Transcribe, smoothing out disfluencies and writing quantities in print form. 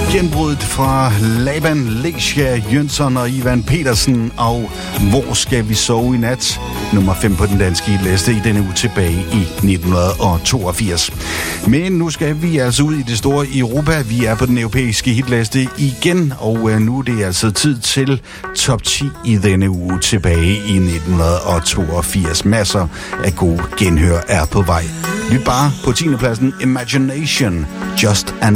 Genbruddet fra Laban, Lecia, Jønsson og Ivan Petersen, og Hvor skal vi sove i nat? Nummer 5 på den danske hitliste i denne uge tilbage i 1982. Men nu skal vi altså ud i det store Europa. Vi er på den europæiske hitliste igen, og nu er det altså tid til top 10 i denne uge tilbage i 1982. Masser af gode genhør er på vej. Lyt bare på 10. pladsen Imagination, Just an